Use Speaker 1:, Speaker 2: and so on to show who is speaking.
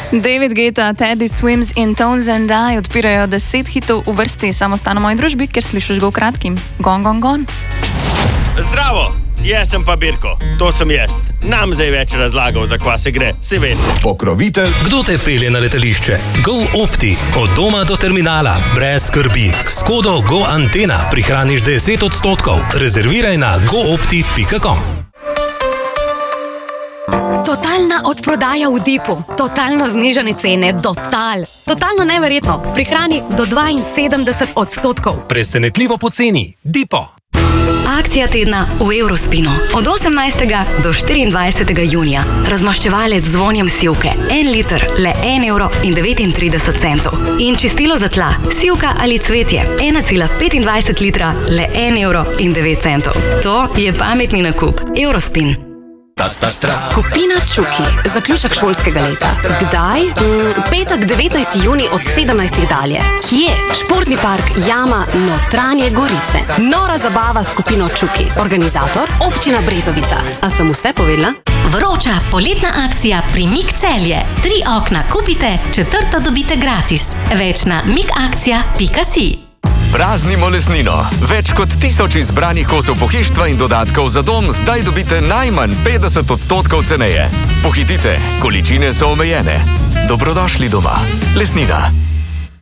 Speaker 1: David Guetta, Teddy Swims in Tones and I odpirajo 10 hitov v vrsti samostano moji družbi, ker slišiš ga v kratkim. Gon, gon, gon.
Speaker 2: Zdravo, jaz sem pa Birko, to sem jaz. Nam zdaj več razlagal, za kva se gre, si veste.
Speaker 3: Pokrovitelj.
Speaker 4: Kdo te pelje na letališče? Go Opti, od doma do terminala, brez skrbi. S kodo Go Antena prihraniš 10%. Rezerviraj na goopti.com.
Speaker 5: Totalna odprodaja v Dipu, totalno znižane cene, totalno neverjetno, prihrani do 72%.
Speaker 4: Presenetljivo poceni, Dipo.
Speaker 5: Akcija tedna v Eurospinu. Od 18. do 24. junija. Razmaščevalec z vonjem sivke. 1 liter, le 1,39 €. In čistilo za tla, sivka ali cvetje. 1,25 litra, le 1,09 €. To je pametni nakup. Eurospin. Skupina Čuki. Zaključek šolskega leta. Kdaj? Petek 19. junij od 17. dalje. Kje? Športni park Jama Notranje Gorice. Nora zabava skupino Čuki. Organizator Občina Brezovica. A sem vse povedala?
Speaker 6: Vroča poletna akcija pri Mik Celje. 3 okna kupite, 4. dobite gratis. Več na mikakcija.si.
Speaker 3: Praznimo lesnino. Več kot 1000 izbranih kosov pohištva in dodatkov za dom zdaj dobite najmanj 50% ceneje. Pohitite, količine so omejene. Dobrodošli doma. Lesnina.